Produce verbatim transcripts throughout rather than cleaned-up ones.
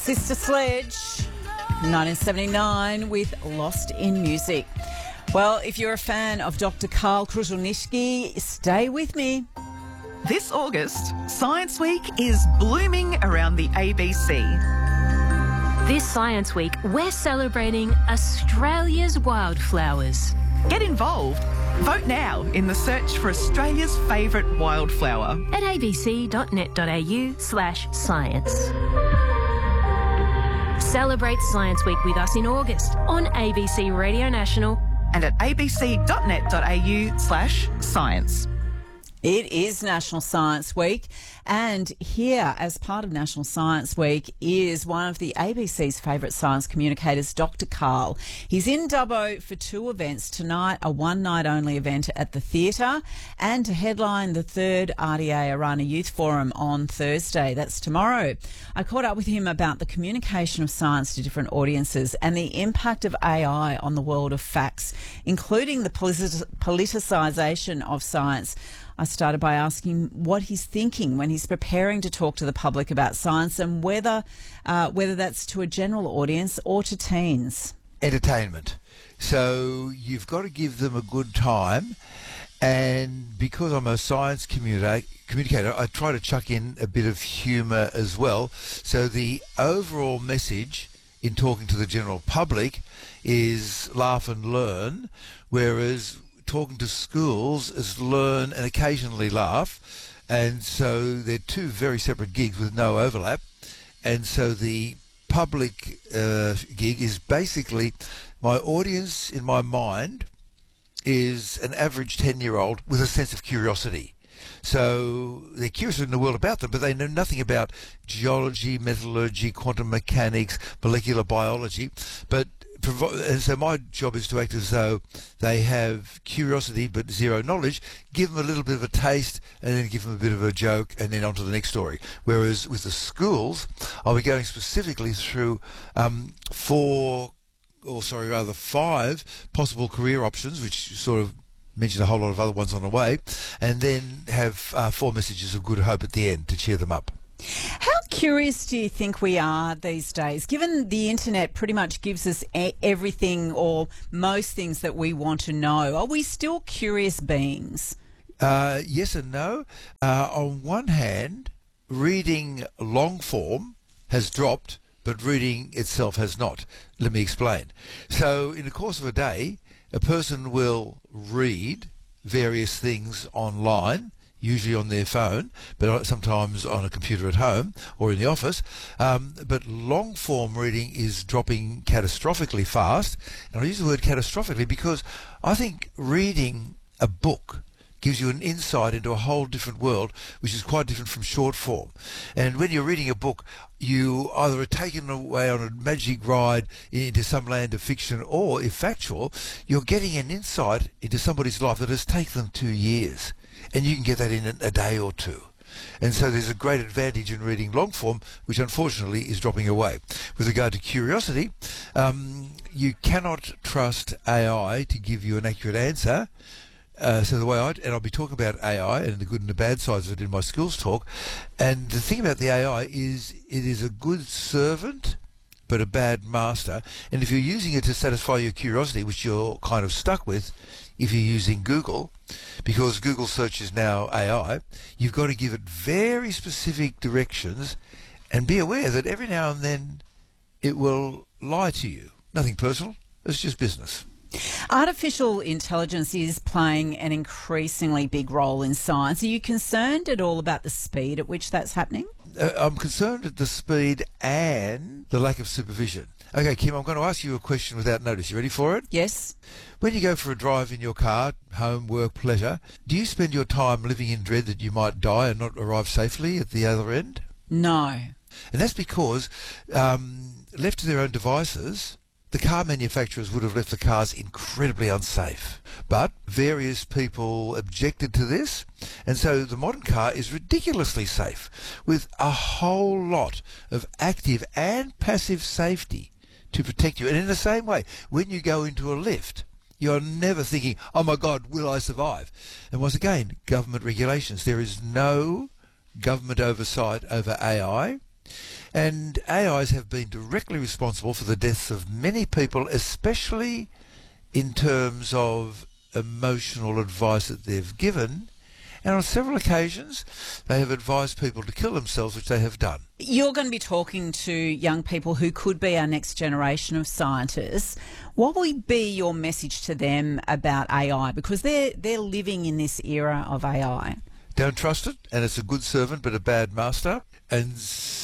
Sister Sledge, nineteen seventy-nine with Lost in Music. Well, if you're a fan of Doctor Karl Kruszelnicki, stay with me. This August, Science Week is blooming around the A B C. This Science Week, we're celebrating Australia's wildflowers. Get involved. Vote now in the search for Australia's favourite wildflower. At abc.net.au slash science. Celebrate Science Week with us in August on A B C Radio National and at abc.net.au slash science. It is National Science Week, and here, as part of National Science Week, is one of the A B C's favourite science communicators, Doctor Karl. He's in Dubbo for two events tonight, a one-night-only event at the theatre, and to headline the third R D A Arana Youth Forum on Thursday. That's tomorrow. I caught up with him about the communication of science to different audiences and the impact of A I on the world of facts, including the politic- politicisation of science. I started by asking what he's thinking when he's preparing to talk to the public about science and whether uh, whether that's to a general audience or to teens. Entertainment. So you've got to give them a good time, and because I'm a science communica- communicator, I try to chuck in a bit of humour as well. So the overall message in talking to the general public is laugh and learn, whereas talking to schools is learn and occasionally laugh, and so they're two very separate gigs with no overlap. And so the public uh, gig is basically my audience in my mind is an average ten-year-old with a sense of curiosity. So they're curious in the world about them, but they know nothing about geology, metallurgy, quantum mechanics, molecular biology. But and so my job is to act as though they have curiosity but zero knowledge, give them a little bit of a taste and then give them a bit of a joke and then on to the next story. Whereas with the schools, I'll be going specifically through um, four, or sorry, rather five possible career options, which sort of mention a whole lot of other ones on the way, and then have uh, four messages of good hope at the end to cheer them up. How curious do you think we are these days, given the internet pretty much gives us a- everything or most things that we want to know? Are we still curious beings? Uh, yes and no. Uh, on one hand, reading long form has dropped, but reading itself has not. Let me explain. So in the course of a day, a person will read various things online, usually on their phone, but sometimes on a computer at home or in the office. Um, but long-form reading is dropping catastrophically fast. And I use the word catastrophically because I think reading a book gives you an insight into a whole different world, which is quite different from short form. And when you're reading a book, you either are taken away on a magic ride into some land of fiction, or, if factual, you're getting an insight into somebody's life that has taken them two years. And you can get that in a day or two. And so there's a great advantage in reading long form, which unfortunately is dropping away. With regard to curiosity, um, you cannot trust A I to give you an accurate answer. Uh, so the way I, and I'll be talking about A I and the good and the bad sides of it in my skills talk. And the thing about the A I is it is a good servant, but a bad master. And if you're using it to satisfy your curiosity, which you're kind of stuck with, if you're using Google, because Google search is now A I, you've got to give it very specific directions and be aware that every now and then it will lie to you. Nothing personal, it's just business. Artificial intelligence is playing an increasingly big role in science. Are you concerned at all about the speed at which that's happening? Uh, I'm concerned at the speed and the lack of supervision. Okay, Kim, I'm going to ask you a question without notice. You ready for it? Yes. When you go for a drive in your car, home, work, pleasure, do you spend your time living in dread that you might die and not arrive safely at the other end? No. And that's because, um, left to their own devices, the car manufacturers would have left the cars incredibly unsafe. But various people objected to this, and so the modern car is ridiculously safe, with a whole lot of active and passive safety to protect you. And in the same way, when you go into a lift, you're never thinking, oh my God, will I survive? And once again, government regulations. There is no government oversight over A I. And A Is have been directly responsible for the deaths of many people, especially in terms of emotional advice that they've given. And on several occasions, they have advised people to kill themselves, which they have done. You're going to be talking to young people who could be our next generation of scientists. What will be your message to them about A I? Because they're, they're living in this era of A I. Don't trust it, and it's a good servant but a bad master. And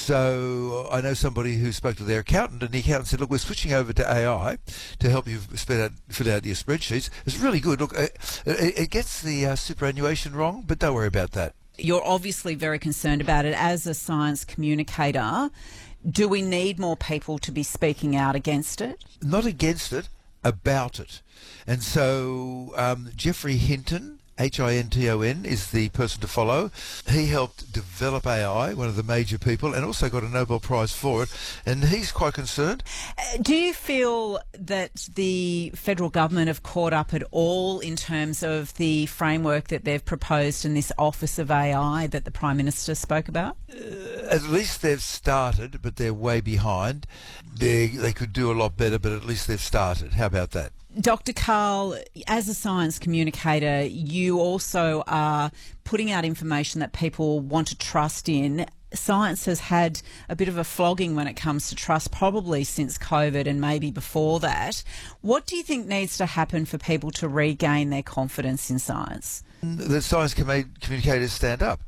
so I know somebody who spoke to their accountant, and the accountant said, look, we're switching over to A I to help you spit out, fill out your spreadsheets. It's really good. Look, it, it gets the uh, superannuation wrong, but don't worry about that. You're obviously very concerned about it as a science communicator. Do we need more people to be speaking out against it? Not against it, about it. And so um, Geoffrey Hinton, H I N T O N, is the person to follow. He helped develop A I, one of the major people, and also got a Nobel Prize for it. And he's quite concerned. Uh, do you feel that the federal government have caught up at all in terms of the framework that they've proposed in this Office of A I that the Prime Minister spoke about? Uh, at least they've started, but they're way behind. They, they could do a lot better, but at least they've started. How about that? Doctor Karl, as a science communicator, you also are putting out information that people want to trust in. Science has had a bit of a flogging when it comes to trust, probably since COVID and maybe before that. What do you think needs to happen for people to regain their confidence in science? The science com- communicators stand up.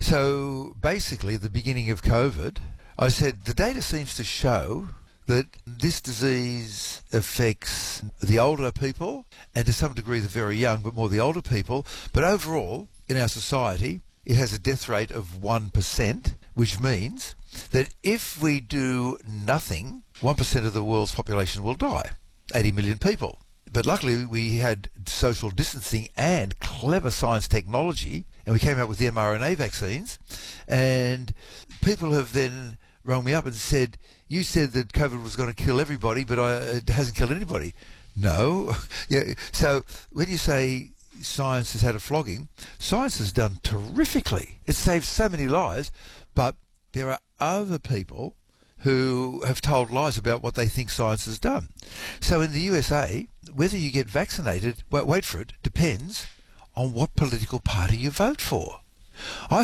So basically, at the beginning of COVID, I said the data seems to show that this disease affects the older people and to some degree the very young, but more the older people. But overall, in our society, it has a death rate of one percent, which means that if we do nothing, one percent of the world's population will die, eighty million people. But luckily, we had social distancing and clever science technology, and we came out with the mRNA vaccines, and people have then rung me up and said, you said that COVID was going to kill everybody, but I, it hasn't killed anybody. No. Yeah. So when you say science has had a flogging, science has done terrifically. It saved so many lives, but there are other people who have told lies about what they think science has done. So in the U S A, whether you get vaccinated, wait, wait for it, depends on what political party you vote for. I